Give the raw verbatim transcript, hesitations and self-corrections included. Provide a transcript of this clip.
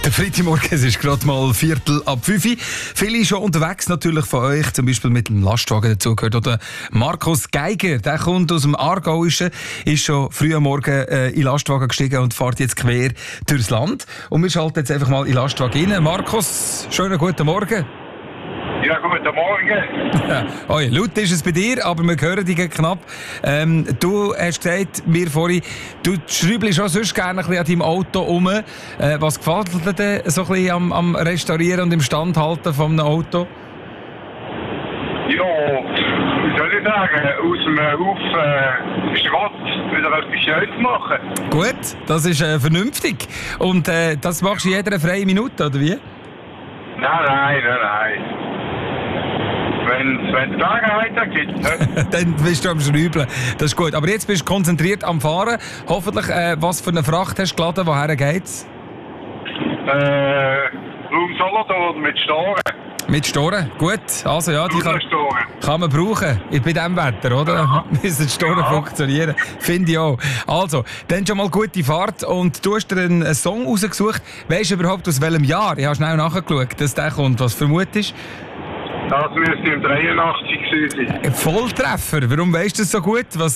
Der Freitagmorgen, es ist gerade mal Viertel ab fünf. Viele schon unterwegs natürlich von euch, zum Beispiel mit dem Lastwagen dazugehört. Oder Markus Geiger, der kommt aus dem Aargauischen, ist schon früh am Morgen äh, in den Lastwagen gestiegen und fährt jetzt quer durchs Land. Und wir schalten jetzt einfach mal in den Lastwagen rein. Markus, schönen guten Morgen. Ja, guten Morgen. Oh, laut ist es bei dir, aber wir hören dich knapp. Ähm, du hast gesagt, mir vorhin, du schraubst schon sonst gerne ein bisschen an deinem Auto rum. Äh, was gefällt dir denn so ein bisschen am, am Restaurieren und im Standhalten von einem Auto? Ja, wie soll ich sagen, aus dem Haufen Schrott wieder etwas Schönes machen. Gut, das ist äh, vernünftig. Und äh, das machst du in jeder freien Minute, oder wie? Nein, nein, nein, nein. Wenn es Gelegenheit gibt, ne? Dann bist du am Schräubeln. Das ist gut. Aber jetzt bist du konzentriert am Fahren. Hoffentlich, äh, was für eine Fracht hast du geladen? Woher geht's? Äh, Raum Solothurn mit Storen. Mit Storen? Gut. Also ja, die kann, kann man brauchen. Bei diesem Wetter, oder? Ja. Müssen die Storen ja. funktionieren. Finde ich auch. Also, dann schon mal gute Fahrt. Und du hast dir einen Song rausgesucht. Weißt du überhaupt aus welchem Jahr? Ich habe schnell nachgeschaut, dass der kommt. Was vermutest du? Das müsste im dreiundachtzig sein. Volltreffer. Warum weißt du das so gut? Was